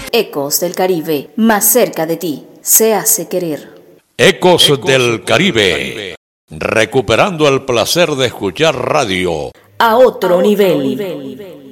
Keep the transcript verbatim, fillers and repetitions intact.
Ecos del Caribe, más cerca de ti, se hace querer. Ecos, Ecos del Caribe, Caribe, recuperando el placer de escuchar radio a otro, a otro nivel. nivel.